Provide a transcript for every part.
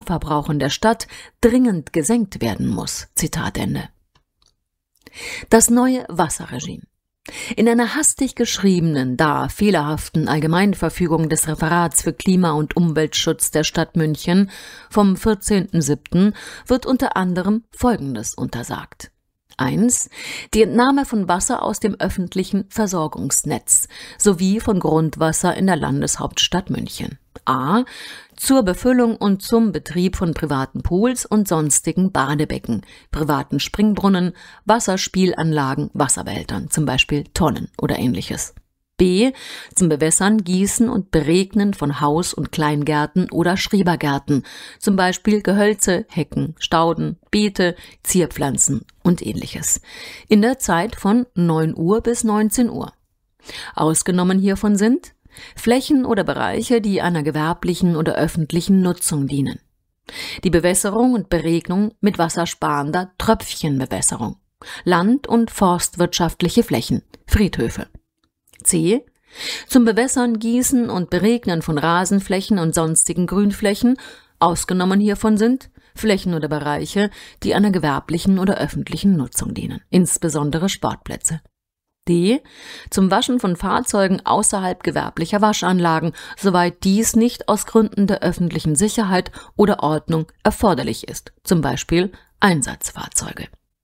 Wasserverbrauch in der Stadt dringend gesenkt werden muss. Zitat Ende. Das neue Wasserregime. In einer hastig geschriebenen, fehlerhaften Allgemeinverfügung des Referats für Klima- und Umweltschutz der Stadt München vom 14.07. wird unter anderem Folgendes untersagt. 1. Die Entnahme von Wasser aus dem öffentlichen Versorgungsnetz sowie von Grundwasser in der Landeshauptstadt München. A. Zur Befüllung und zum Betrieb von privaten Pools und sonstigen Badebecken, privaten Springbrunnen, Wasserspielanlagen, Wasserbehältern, zum Beispiel Tonnen oder ähnliches. B. Zum Bewässern, Gießen und Beregnen von Haus- und Kleingärten oder Schrebergärten, zum Beispiel Gehölze, Hecken, Stauden, Beete, Zierpflanzen und ähnliches. In der Zeit von 9 Uhr bis 19 Uhr. Ausgenommen hiervon sind Flächen oder Bereiche, die einer gewerblichen oder öffentlichen Nutzung dienen. Die Bewässerung und Beregnung mit wassersparender Tröpfchenbewässerung. Land- und forstwirtschaftliche Flächen, Friedhöfe. C. Zum Bewässern, Gießen und Beregnen von Rasenflächen und sonstigen Grünflächen, ausgenommen hiervon sind Flächen oder Bereiche, die einer gewerblichen oder öffentlichen Nutzung dienen, insbesondere Sportplätze. D. Zum Waschen von Fahrzeugen außerhalb gewerblicher Waschanlagen, soweit dies nicht aus Gründen der öffentlichen Sicherheit oder Ordnung erforderlich ist, zum Beispiel Einsatzfahrzeuge.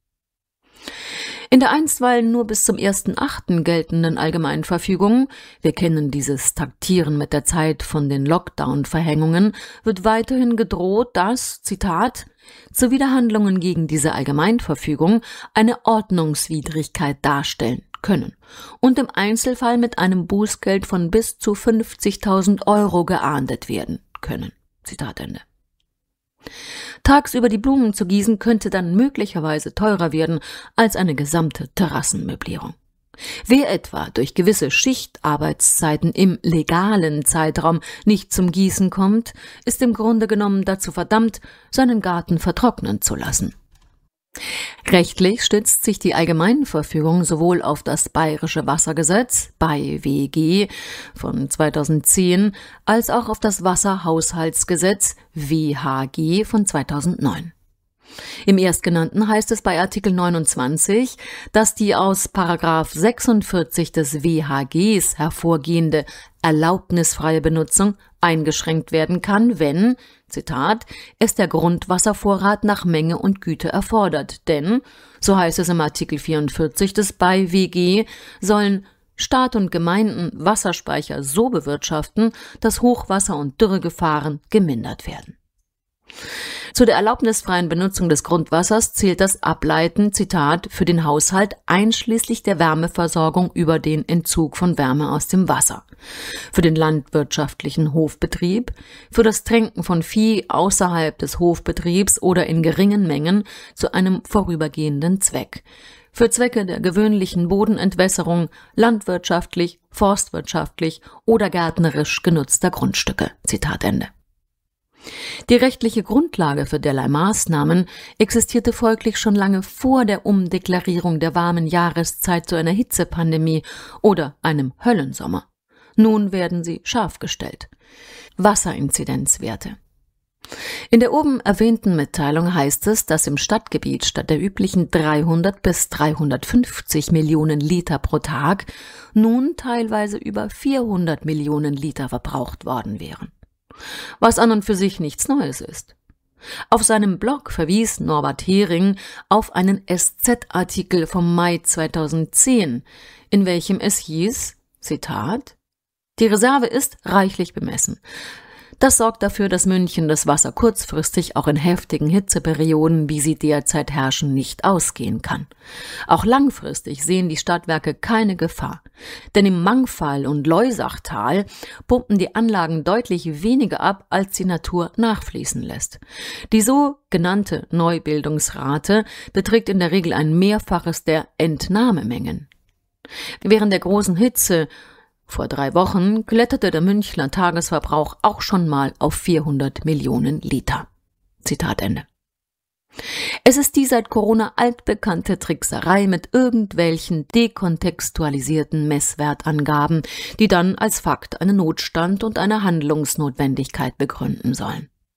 In der einstweilen nur bis zum 1.8. geltenden Allgemeinverfügung, wir kennen dieses Taktieren mit der Zeit von den Lockdown-Verhängungen, wird weiterhin gedroht, dass, Zitat, Zuwiderhandlungen gegen diese Allgemeinverfügung eine Ordnungswidrigkeit darstellen können und im Einzelfall mit einem Bußgeld von bis zu 50.000 Euro geahndet werden können. Zitat Ende. Tagsüber die Blumen zu gießen könnte dann möglicherweise teurer werden als eine gesamte Terrassenmöblierung. Wer etwa durch gewisse Schichtarbeitszeiten im legalen Zeitraum nicht zum Gießen kommt, ist im Grunde genommen dazu verdammt, seinen Garten vertrocknen zu lassen. Rechtlich stützt sich die Allgemeinverfügung sowohl auf das Bayerische Wassergesetz (BayWG) von 2010 als auch auf das Wasserhaushaltsgesetz (WHG) von 2009. Im erstgenannten heißt es bei Artikel 29, dass die aus § 46 des WHGs hervorgehende erlaubnisfreie Benutzung eingeschränkt werden kann, wenn, Zitat, es der Grundwasservorrat nach Menge und Güte erfordert, denn, so heißt es im Artikel 44 des BayWG, sollen Staat und Gemeinden Wasserspeicher so bewirtschaften, dass Hochwasser- und Dürregefahren gemindert werden. Zu der erlaubnisfreien Benutzung des Grundwassers zählt das Ableiten, Zitat, für den Haushalt einschließlich der Wärmeversorgung über den Entzug von Wärme aus dem Wasser, für den landwirtschaftlichen Hofbetrieb, für das Tränken von Vieh außerhalb des Hofbetriebs oder in geringen Mengen zu einem vorübergehenden Zweck, für Zwecke der gewöhnlichen Bodenentwässerung, landwirtschaftlich, forstwirtschaftlich oder gärtnerisch genutzter Grundstücke. Zitat Ende. Die rechtliche Grundlage für derlei Maßnahmen existierte folglich schon lange vor der Umdeklarierung der warmen Jahreszeit zu einer Hitzepandemie oder einem Höllensommer. Nun werden sie scharf gestellt. Wasserinzidenzwerte. In der oben erwähnten Mitteilung heißt es, dass im Stadtgebiet statt der üblichen 300 bis 350 Millionen Liter pro Tag nun teilweise über 400 Millionen Liter verbraucht worden wären. Was an und für sich nichts Neues ist. Auf seinem Blog verwies Norbert Hering auf einen SZ-Artikel vom Mai 2010, in welchem es hieß, Zitat, die Reserve ist reichlich bemessen. Das sorgt dafür, dass München das Wasser kurzfristig auch in heftigen Hitzeperioden, wie sie derzeit herrschen, nicht ausgehen kann. Auch langfristig sehen die Stadtwerke keine Gefahr, denn im Mangfall und Loisachtal pumpen die Anlagen deutlich weniger ab, als die Natur nachfließen lässt. Die so genannte Neubildungsrate beträgt in der Regel ein Mehrfaches der Entnahmemengen. Während der großen Hitze vor 3 Wochen kletterte der Münchner Tagesverbrauch auch schon mal auf 400 Millionen Liter. Zitat Ende. Es ist die seit Corona altbekannte Trickserei mit irgendwelchen dekontextualisierten Messwertangaben, die dann als Fakt einen Notstand und eine Handlungsnotwendigkeit begründen sollen.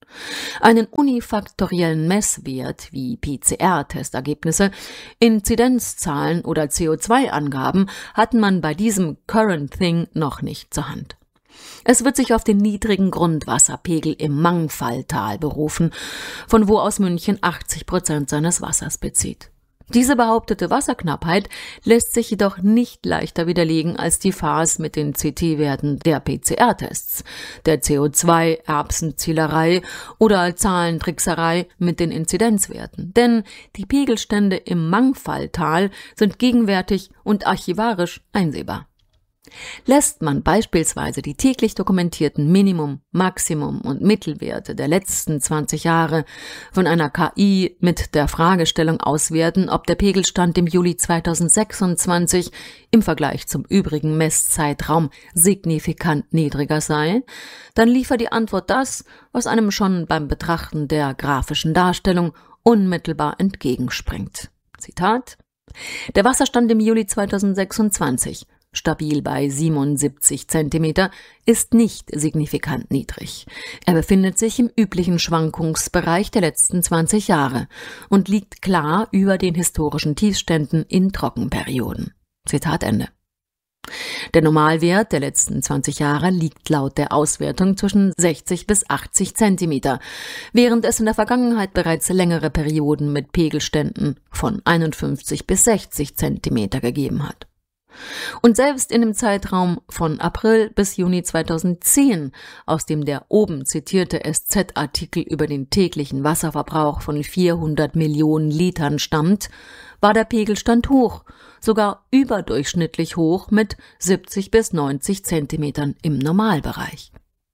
Einen unifaktoriellen Messwert wie PCR-Testergebnisse, Inzidenzzahlen oder CO2-Angaben hat man bei diesem Current Thing noch nicht zur Hand. Es wird sich auf den niedrigen Grundwasserpegel im Mangfalltal berufen, von wo aus München 80% seines Wassers bezieht. Diese behauptete Wasserknappheit lässt sich jedoch nicht leichter widerlegen als die Farce mit den CT-Werten der PCR-Tests, der CO2-Erbsenzielerei oder Zahlentrickserei mit den Inzidenzwerten. Denn die Pegelstände im Mangfalltal sind gegenwärtig und archivarisch einsehbar. Lässt man beispielsweise die täglich dokumentierten Minimum-, Maximum- und Mittelwerte der letzten 20 Jahre von einer KI mit der Fragestellung auswerten, ob der Pegelstand im Juli 2026 im Vergleich zum übrigen Messzeitraum signifikant niedriger sei, dann liefert die Antwort das, was einem schon beim Betrachten der grafischen Darstellung unmittelbar entgegenspringt. Zitat: Der Wasserstand im Juli 2026 stabil bei 77 Zentimeter, ist nicht signifikant niedrig. Er befindet sich im üblichen Schwankungsbereich der letzten 20 Jahre und liegt klar über den historischen Tiefständen in Trockenperioden. Zitat Ende. Der Normalwert der letzten 20 Jahre liegt laut der Auswertung zwischen 60 bis 80 Zentimeter, während es in der Vergangenheit bereits längere Perioden mit Pegelständen von 51 bis 60 Zentimeter gegeben hat. Und selbst in dem Zeitraum von April bis Juni 2010, aus dem der oben zitierte SZ-Artikel über den täglichen Wasserverbrauch von 400 Millionen Litern stammt, war der Pegelstand hoch, sogar überdurchschnittlich hoch mit 70 bis 90 Zentimetern im Normalbereich.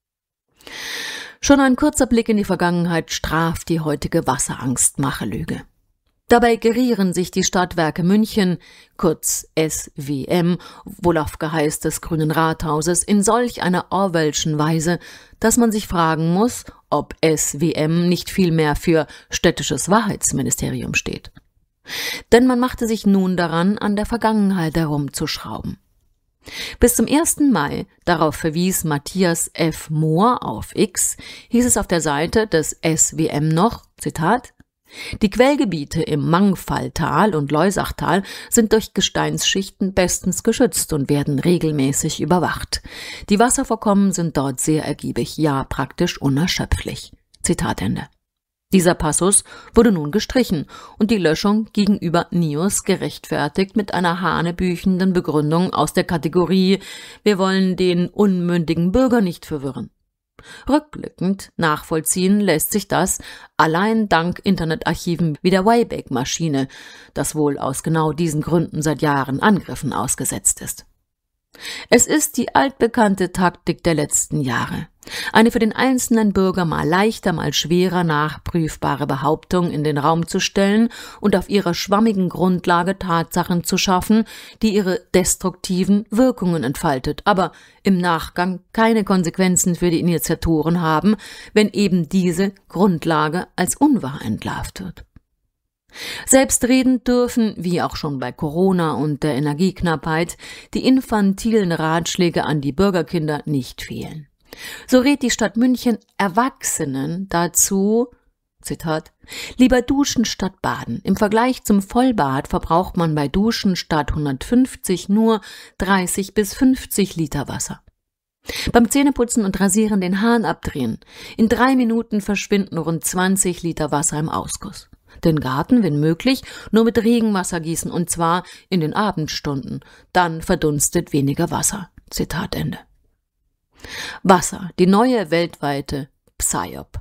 Schon ein kurzer Blick in die Vergangenheit straft die heutige Wasserangstmache-Lüge. Dabei gerieren sich die Stadtwerke München, kurz SWM, wohl auf Geheiß des Grünen Rathauses, in solch einer Orwellschen Weise, dass man sich fragen muss, ob SWM nicht vielmehr für Städtisches Wahrheitsministerium steht. Denn man machte sich nun daran, an der Vergangenheit herumzuschrauben. Bis zum 1. Mai, darauf verwies Matthias F. Mohr auf X, hieß es auf der Seite des SWM noch, Zitat: Die Quellgebiete im Mangfalltal und Loisachtal sind durch Gesteinsschichten bestens geschützt und werden regelmäßig überwacht. Die Wasservorkommen sind dort sehr ergiebig, ja praktisch unerschöpflich. Zitat Ende. Dieser Passus wurde nun gestrichen und die Löschung gegenüber NIOS gerechtfertigt mit einer hanebüchenden Begründung aus der Kategorie „Wir wollen den unmündigen Bürger nicht verwirren". Rückblickend nachvollziehen lässt sich das allein dank Internetarchiven wie der Wayback-Maschine, das wohl aus genau diesen Gründen seit Jahren Angriffen ausgesetzt ist. Es ist die altbekannte Taktik der letzten Jahre. Eine für den einzelnen Bürger mal leichter, mal schwerer nachprüfbare Behauptung in den Raum zu stellen und auf ihrer schwammigen Grundlage Tatsachen zu schaffen, die ihre destruktiven Wirkungen entfaltet, aber im Nachgang keine Konsequenzen für die Initiatoren haben, wenn eben diese Grundlage als unwahr entlarvt wird. Selbstredend dürfen, wie auch schon bei Corona und der Energieknappheit, die infantilen Ratschläge an die Bürgerkinder nicht fehlen. So rät die Stadt München Erwachsenen dazu, Zitat: Lieber duschen statt baden. Im Vergleich zum Vollbad verbraucht man bei Duschen statt 150 nur 30 bis 50 Liter Wasser. Beim Zähneputzen und Rasieren den Hahn abdrehen. In 3 Minuten verschwinden rund 20 Liter Wasser im Ausguss. Den Garten, wenn möglich, nur mit Regenwasser gießen, und zwar in den Abendstunden. Dann verdunstet weniger Wasser. Zitat Ende. Wasser, die neue weltweite PSYOP.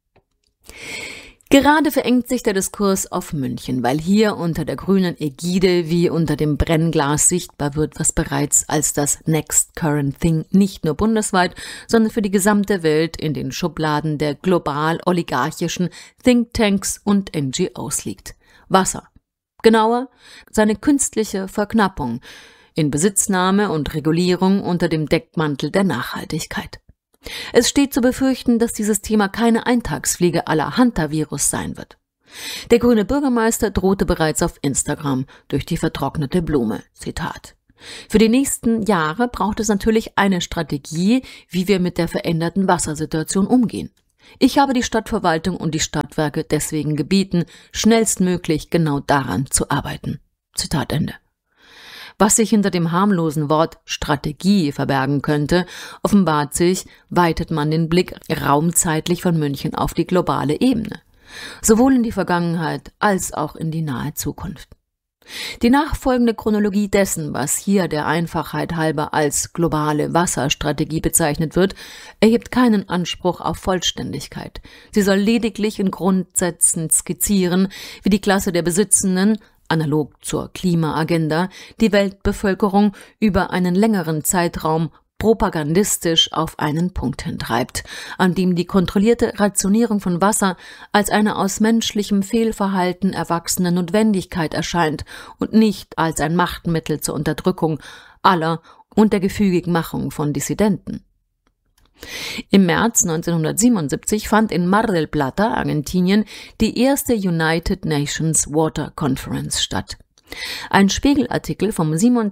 Gerade verengt sich der Diskurs auf München, weil hier unter der grünen Ägide wie unter dem Brennglas sichtbar wird, was bereits als das Next Current Thing nicht nur bundesweit, sondern für die gesamte Welt in den Schubladen der global-oligarchischen Thinktanks und NGOs liegt. Wasser. Genauer, seine künstliche Verknappung in Besitznahme und Regulierung unter dem Deckmantel der Nachhaltigkeit. Es steht zu befürchten, dass dieses Thema keine Eintagsfliege à la Hantavirus sein wird. Der grüne Bürgermeister drohte bereits auf Instagram durch die vertrocknete Blume. Zitat: Für die nächsten Jahre braucht es natürlich eine Strategie, wie wir mit der veränderten Wassersituation umgehen. Ich habe die Stadtverwaltung und die Stadtwerke deswegen gebeten, schnellstmöglich genau daran zu arbeiten. Zitat Ende. Was sich hinter dem harmlosen Wort Strategie verbergen könnte, offenbart sich, weitet man den Blick raumzeitlich von München auf die globale Ebene, sowohl in die Vergangenheit als auch in die nahe Zukunft. Die nachfolgende Chronologie dessen, was hier der Einfachheit halber als globale Wasserstrategie bezeichnet wird, erhebt keinen Anspruch auf Vollständigkeit. Sie soll lediglich in Grundsätzen skizzieren, wie die Klasse der Besitzenden, analog zur Klimaagenda, die Weltbevölkerung über einen längeren Zeitraum propagandistisch auf einen Punkt hintreibt, an dem die kontrollierte Rationierung von Wasser als eine aus menschlichem Fehlverhalten erwachsene Notwendigkeit erscheint und nicht als ein Machtmittel zur Unterdrückung aller und der gefügigen Machung von Dissidenten. Im März 1977 fand in Mar del Plata, Argentinien, die erste United Nations Water Conference statt. Ein Spiegelartikel vom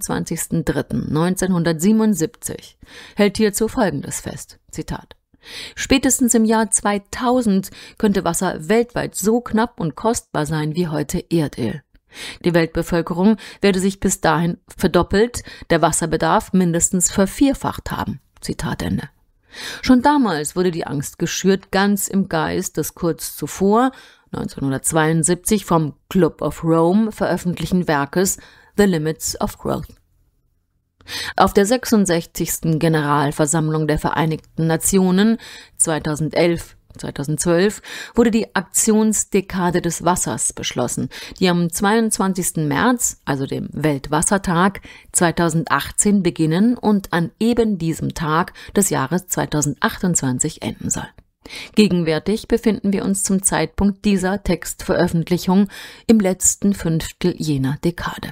27.03.1977 hält hierzu Folgendes fest, Zitat: Spätestens im Jahr 2000 könnte Wasser weltweit so knapp und kostbar sein wie heute Erdöl. Die Weltbevölkerung werde sich bis dahin verdoppelt, der Wasserbedarf mindestens vervierfacht haben. Zitat Ende. Schon damals wurde die Angst geschürt, ganz im Geist des kurz zuvor, 1972 vom Club of Rome veröffentlichten Werkes The Limits of Growth. Auf der 66. Generalversammlung der Vereinigten Nationen 2011/2012 wurde die Aktionsdekade des Wassers beschlossen, die am 22. März, also dem Weltwassertag 2018, beginnen und an eben diesem Tag des Jahres 2028 enden soll. Gegenwärtig befinden wir uns zum Zeitpunkt dieser Textveröffentlichung im letzten Fünftel jener Dekade.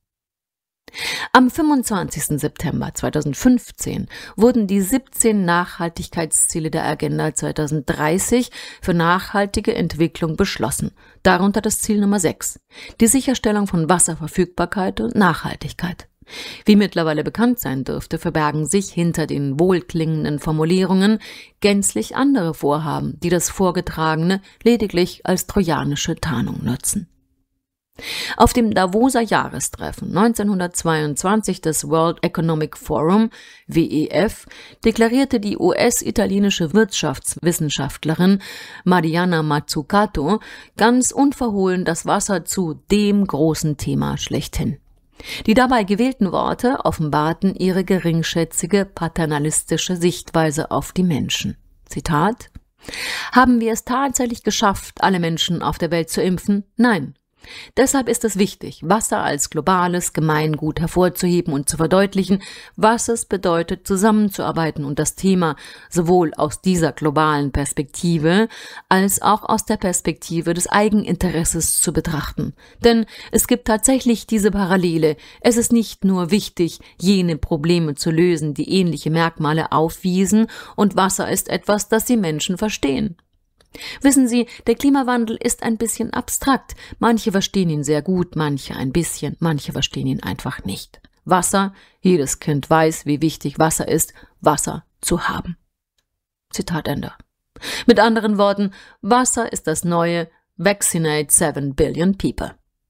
Am 25. September 2015 wurden die 17 Nachhaltigkeitsziele der Agenda 2030 für nachhaltige Entwicklung beschlossen, darunter das Ziel Nummer 6, die Sicherstellung von Wasserverfügbarkeit und Nachhaltigkeit. Wie mittlerweile bekannt sein dürfte, verbergen sich hinter den wohlklingenden Formulierungen gänzlich andere Vorhaben, die das Vorgetragene lediglich als trojanische Tarnung nutzen. Auf dem Davoser Jahrestreffen 1922 des World Economic Forum, WEF, deklarierte die US-italienische Wirtschaftswissenschaftlerin Mariana Mazzucato ganz unverhohlen das Wasser zu dem großen Thema schlechthin. Die dabei gewählten Worte offenbarten ihre geringschätzige, paternalistische Sichtweise auf die Menschen. Zitat: Haben wir es tatsächlich geschafft, alle Menschen auf der Welt zu impfen? Nein. Deshalb ist es wichtig, Wasser als globales Gemeingut hervorzuheben und zu verdeutlichen, was es bedeutet, zusammenzuarbeiten und das Thema sowohl aus dieser globalen Perspektive als auch aus der Perspektive des Eigeninteresses zu betrachten. Denn es gibt tatsächlich diese Parallele. Es ist nicht nur wichtig, jene Probleme zu lösen, die ähnliche Merkmale aufwiesen, und Wasser ist etwas, das die Menschen verstehen. Wissen Sie, der Klimawandel ist ein bisschen abstrakt. Manche verstehen ihn sehr gut, manche ein bisschen, manche verstehen ihn einfach nicht. Wasser, jedes Kind weiß, wie wichtig Wasser ist, Wasser zu haben. Zitat Ende. Mit anderen Worten, Wasser ist das neue Vaccinate 7 Billion People.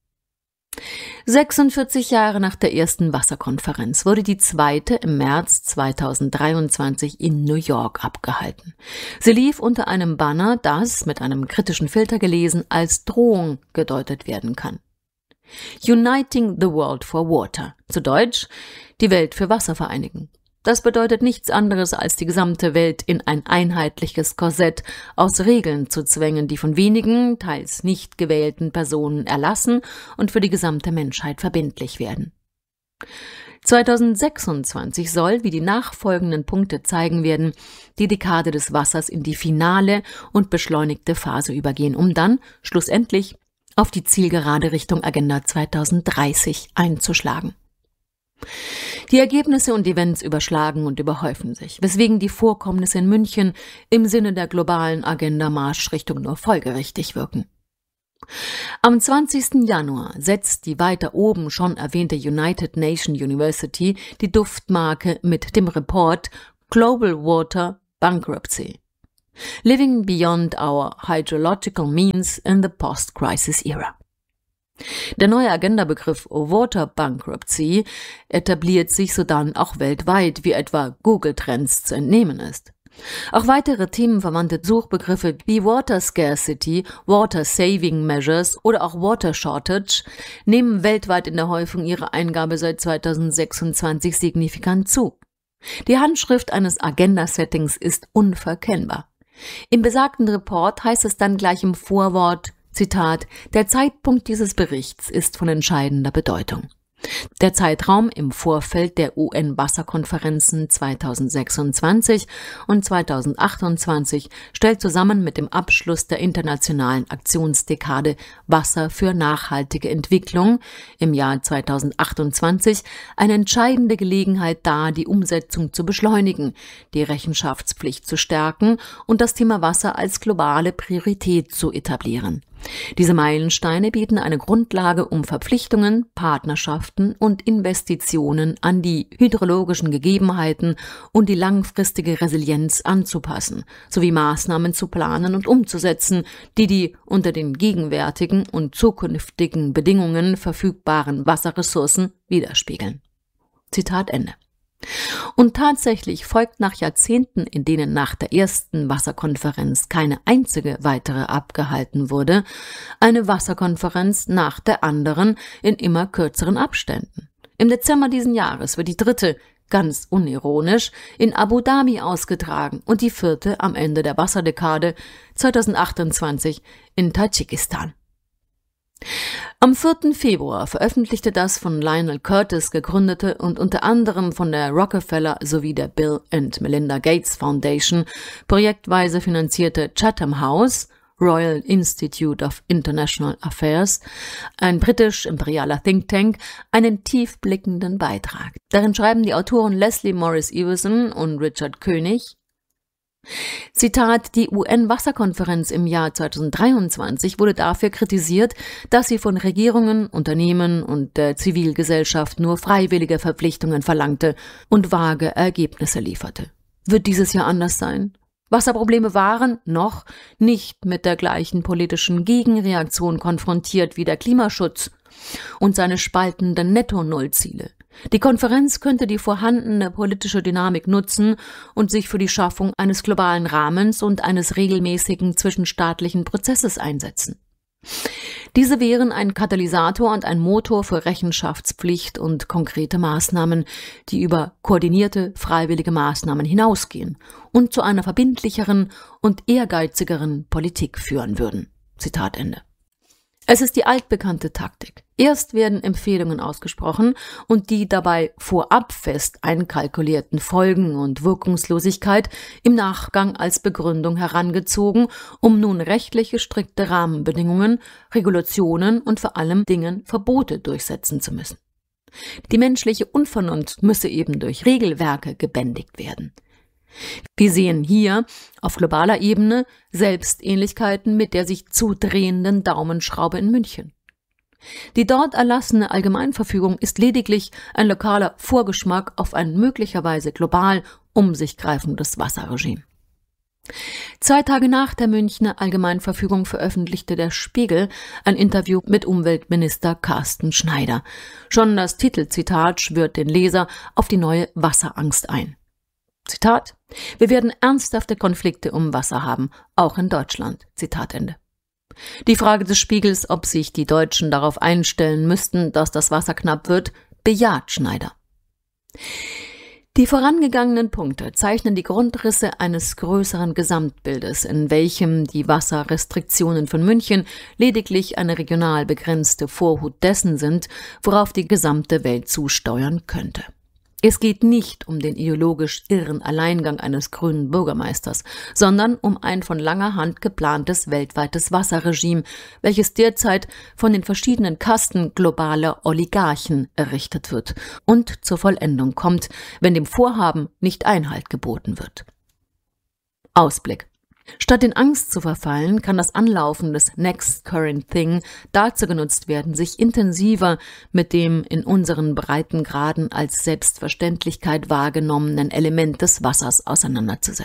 46 Jahre nach der ersten Wasserkonferenz wurde die zweite im März 2023 in New York abgehalten. Sie lief unter einem Banner, das, mit einem kritischen Filter gelesen, als Drohung gedeutet werden kann. Uniting the World for Water, zu Deutsch, die Welt für Wasser vereinigen. Das bedeutet nichts anderes, als die gesamte Welt in ein einheitliches Korsett aus Regeln zu zwängen, die von wenigen, teils nicht gewählten Personen erlassen und für die gesamte Menschheit verbindlich werden. 2026 soll, wie die nachfolgenden Punkte zeigen werden, die Dekade des Wassers in die finale und beschleunigte Phase übergehen, um dann schlussendlich auf die Zielgerade Richtung Agenda 2030 einzuschlagen. Die Ergebnisse und Events überschlagen und überhäufen sich, weswegen die Vorkommnisse in München im Sinne der globalen Agenda-Marschrichtung nur folgerichtig wirken. Am 20. Januar setzt die weiter oben schon erwähnte United Nations University die Duftmarke mit dem Report Global Water Bankruptcy. Living Beyond Our Hydrological Means in the Post-Crisis Era. Der neue Agendabegriff Water Bankruptcy etabliert sich sodann auch weltweit, wie etwa Google Trends zu entnehmen ist. Auch weitere themenverwandte Suchbegriffe wie Water Scarcity, Water Saving Measures oder auch Water Shortage nehmen weltweit in der Häufung ihre Eingabe seit 2026 signifikant zu. Die Handschrift eines Agenda-Settings ist unverkennbar. Im besagten Report heißt es dann gleich im Vorwort, Zitat, der Zeitpunkt dieses Berichts ist von entscheidender Bedeutung. Der Zeitraum im Vorfeld der UN-Wasserkonferenzen 2026 und 2028 stellt zusammen mit dem Abschluss der internationalen Aktionsdekade Wasser für nachhaltige Entwicklung im Jahr 2028 eine entscheidende Gelegenheit dar, die Umsetzung zu beschleunigen, die Rechenschaftspflicht zu stärken und das Thema Wasser als globale Priorität zu etablieren. Diese Meilensteine bieten eine Grundlage, um Verpflichtungen, Partnerschaften und Investitionen an die hydrologischen Gegebenheiten und die langfristige Resilienz anzupassen, sowie Maßnahmen zu planen und umzusetzen, die unter den gegenwärtigen und zukünftigen Bedingungen verfügbaren Wasserressourcen widerspiegeln. Zitat Ende. Und tatsächlich folgt nach Jahrzehnten, in denen nach der ersten Wasserkonferenz keine einzige weitere abgehalten wurde, eine Wasserkonferenz nach der anderen in immer kürzeren Abständen. Im Dezember diesen Jahres wird die dritte, ganz unironisch, in Abu Dhabi ausgetragen und die vierte am Ende der Wasserdekade 2028 in Tadschikistan. Am 4. Februar veröffentlichte das von Lionel Curtis gegründete und unter anderem von der Rockefeller sowie der Bill and Melinda Gates Foundation projektweise finanzierte Chatham House, Royal Institute of International Affairs, ein britisch-imperialer Think Tank, einen tiefblickenden Beitrag. Darin schreiben die Autoren Leslie Morris Iverson und Richard König, Zitat, die UN-Wasserkonferenz im Jahr 2023 wurde dafür kritisiert, dass sie von Regierungen, Unternehmen und der Zivilgesellschaft nur freiwillige Verpflichtungen verlangte und vage Ergebnisse lieferte. Wird dieses Jahr anders sein? Wasserprobleme waren noch nicht mit der gleichen politischen Gegenreaktion konfrontiert wie der Klimaschutz und seine spaltenden Netto-Null-Ziele. Die Konferenz könnte die vorhandene politische Dynamik nutzen und sich für die Schaffung eines globalen Rahmens und eines regelmäßigen zwischenstaatlichen Prozesses einsetzen. Diese wären ein Katalysator und ein Motor für Rechenschaftspflicht und konkrete Maßnahmen, die über koordinierte, freiwillige Maßnahmen hinausgehen und zu einer verbindlicheren und ehrgeizigeren Politik führen würden. Zitat Ende. Es ist die altbekannte Taktik. Erst werden Empfehlungen ausgesprochen und die dabei vorab fest einkalkulierten Folgen und Wirkungslosigkeit im Nachgang als Begründung herangezogen, um nun rechtliche strikte Rahmenbedingungen, Regulationen und vor allem Dingen Verbote durchsetzen zu müssen. Die menschliche Unvernunft müsse eben durch Regelwerke gebändigt werden. Wir sehen hier auf globaler Ebene Selbstähnlichkeiten mit der sich zudrehenden Daumenschraube in München. Die dort erlassene Allgemeinverfügung ist lediglich ein lokaler Vorgeschmack auf ein möglicherweise global um sich greifendes Wasserregime. 2 Tage nach der Münchner Allgemeinverfügung veröffentlichte der Spiegel ein Interview mit Umweltminister Carsten Schneider. Schon das Titelzitat schwört den Leser auf die neue Wasserangst ein. Zitat: Wir werden ernsthafte Konflikte um Wasser haben, auch in Deutschland. Zitat Ende. Die Frage des Spiegels, ob sich die Deutschen darauf einstellen müssten, dass das Wasser knapp wird, bejaht Schneider. Die vorangegangenen Punkte zeichnen die Grundrisse eines größeren Gesamtbildes, in welchem die Wasserrestriktionen von München lediglich eine regional begrenzte Vorhut dessen sind, worauf die gesamte Welt zusteuern könnte. Es geht nicht um den ideologisch irren Alleingang eines grünen Bürgermeisters, sondern um ein von langer Hand geplantes weltweites Wasserregime, welches derzeit von den verschiedenen Kasten globaler Oligarchen errichtet wird und zur Vollendung kommt, wenn dem Vorhaben nicht Einhalt geboten wird. Ausblick. Statt in Angst zu verfallen, kann das Anlaufen des Next Current Thing dazu genutzt werden, sich intensiver mit dem in unseren Breitengraden als Selbstverständlichkeit wahrgenommenen Element des Wassers auseinanderzusetzen.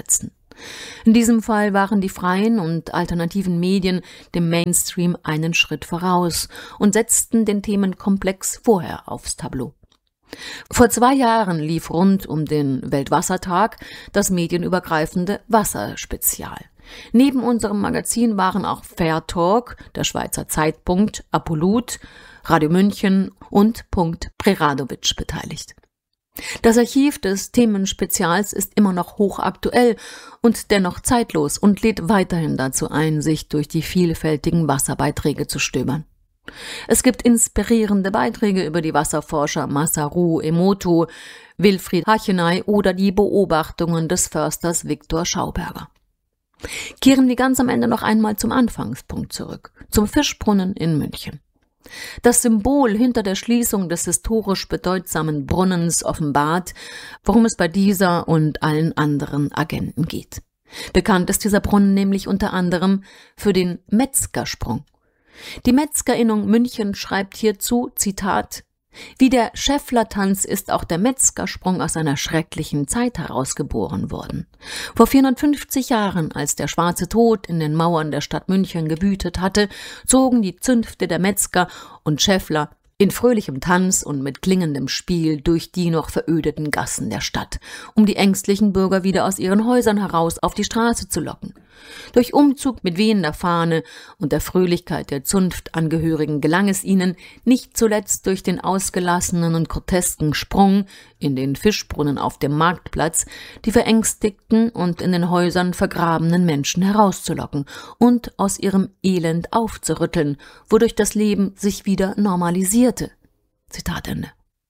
In diesem Fall waren die freien und alternativen Medien dem Mainstream einen Schritt voraus und setzten den Themenkomplex vorher aufs Tableau. Vor 2 Jahren lief rund um den Weltwassertag das medienübergreifende Wasserspezial. Neben unserem Magazin waren auch Fair Talk, der Schweizer Zeitpunkt, Apollut, Radio München und Punkt Preradovic beteiligt. Das Archiv des Themenspezials ist immer noch hochaktuell und dennoch zeitlos und lädt weiterhin dazu ein, sich durch die vielfältigen Wasserbeiträge zu stöbern. Es gibt inspirierende Beiträge über die Wasserforscher Masaru Emoto, Wilfried Hachenay oder die Beobachtungen des Försters Viktor Schauberger. Kehren wir ganz am Ende noch einmal zum Anfangspunkt zurück, zum Fischbrunnen in München. Das Symbol hinter der Schließung des historisch bedeutsamen Brunnens offenbart, worum es bei dieser und allen anderen Agenden geht. Bekannt ist dieser Brunnen nämlich unter anderem für den Metzgersprung. Die Metzgerinnung München schreibt hierzu, Zitat, wie der Schäfflertanz ist auch der Metzgersprung aus einer schrecklichen Zeit herausgeboren worden. Vor 450 Jahren, als der schwarze Tod in den Mauern der Stadt München gewütet hatte, zogen die Zünfte der Metzger und Schäffler in fröhlichem Tanz und mit klingendem Spiel durch die noch verödeten Gassen der Stadt, um die ängstlichen Bürger wieder aus ihren Häusern heraus auf die Straße zu locken. Durch Umzug mit wehender Fahne und der Fröhlichkeit der Zunftangehörigen gelang es ihnen, nicht zuletzt durch den ausgelassenen und grotesken Sprung in den Fischbrunnen auf dem Marktplatz, die verängstigten und in den Häusern vergrabenen Menschen herauszulocken und aus ihrem Elend aufzurütteln, wodurch das Leben sich wieder normalisierte. Zitat Ende.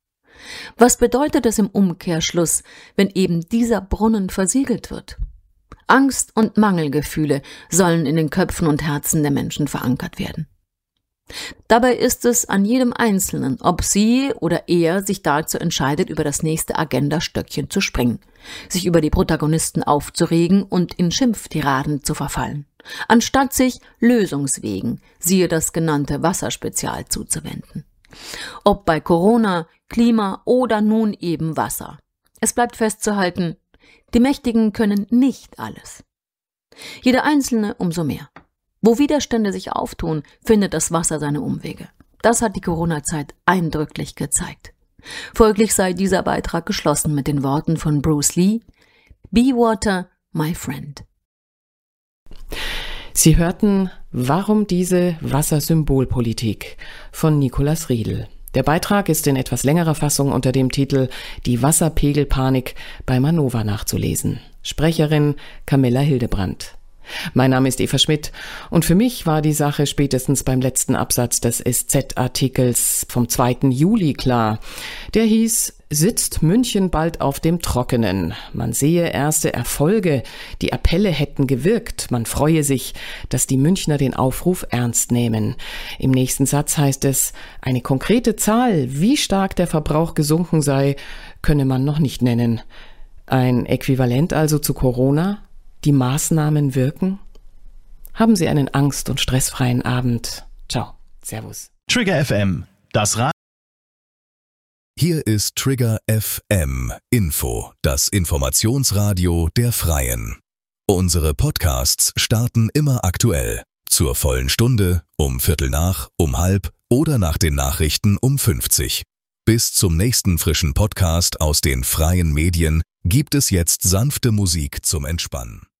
Was bedeutet es im Umkehrschluss, wenn eben dieser Brunnen versiegelt wird? Angst und Mangelgefühle sollen in den Köpfen und Herzen der Menschen verankert werden. Dabei ist es an jedem Einzelnen, ob sie oder er sich dazu entscheidet, über das nächste Agendastöckchen zu springen, sich über die Protagonisten aufzuregen und in Schimpftiraden zu verfallen, anstatt sich Lösungswegen, siehe das genannte Wasserspezial, zuzuwenden. Ob bei Corona, Klima oder nun eben Wasser. Es bleibt festzuhalten, die Mächtigen können nicht alles. Jeder Einzelne umso mehr. Wo Widerstände sich auftun, findet das Wasser seine Umwege. Das hat die Corona-Zeit eindrücklich gezeigt. Folglich sei dieser Beitrag geschlossen mit den Worten von Bruce Lee: Be water, my friend. Sie hörten Warum diese Wassersymbolpolitik von Nikolaus Riedl. Der Beitrag ist in etwas längerer Fassung unter dem Titel Die Wasserpegelpanik bei Manova nachzulesen. Sprecherin Camilla Hildebrandt. Mein Name ist Eva Schmidt und für mich war die Sache spätestens beim letzten Absatz des SZ-Artikels vom 2. Juli klar. Der hieß: Sitzt München bald auf dem Trockenen? Man sehe erste Erfolge, die Appelle hätten gewirkt. Man freue sich, dass die Münchner den Aufruf ernst nehmen. Im nächsten Satz heißt es, eine konkrete Zahl, wie stark der Verbrauch gesunken sei, könne man noch nicht nennen. Ein Äquivalent also zu Corona? Die Maßnahmen wirken? Haben Sie einen angst- und stressfreien Abend. Ciao. Servus. Trigger FM, das Hier ist Trigger FM Info, das Informationsradio der Freien. Unsere Podcasts starten immer aktuell. Zur vollen Stunde, um 15:15, um 16:30 oder nach den Nachrichten um 50. Bis zum nächsten frischen Podcast aus den freien Medien gibt es jetzt sanfte Musik zum Entspannen.